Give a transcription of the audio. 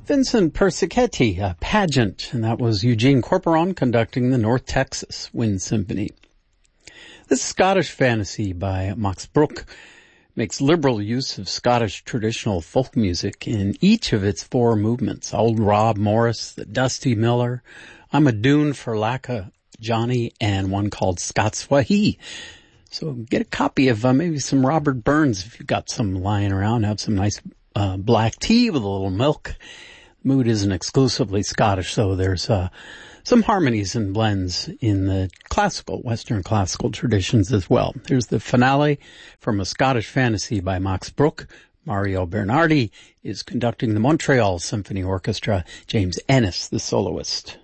Vincent Persichetti, a pageant, and that was Eugene Corporon conducting the North Texas Wind Symphony. This Scottish fantasy by Max Bruch makes liberal use of Scottish traditional folk music in each of its four movements. Old Rob Morris, the Dusty Miller, I'm a Dune for Lacka Johnny, and one called Scots Wahee. So get a copy of maybe some Robert Burns if you've got some lying around. Have some nice black tea with a little milk. Mood isn't exclusively Scottish, so there's some harmonies and blends in the Western classical traditions as well. Here's the finale from a Scottish fantasy by Max Bruch. Mario Bernardi is conducting the Montreal Symphony Orchestra. James Ennis, the soloist.